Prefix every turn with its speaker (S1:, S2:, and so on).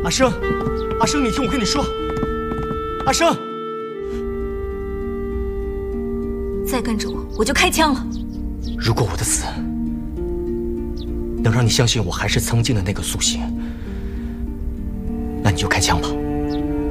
S1: 阿生，阿生，你听我跟你说，阿生，
S2: 再跟着我，我就开枪了。
S1: 如果我的死能让你相信我还是曾经的那个苏醒，那你就开枪吧。